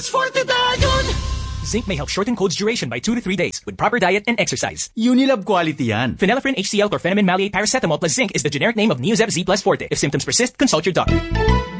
Plus Forte tayon! Zinc may help shorten cold's duration by 2 to 3 days with proper diet and exercise. Unilab quality yan. Phenylephrine HCl chlorpheniramine maleate paracetamol plus zinc is the generic name of Neozeb Z Plus Forte. If symptoms persist, consult your doctor.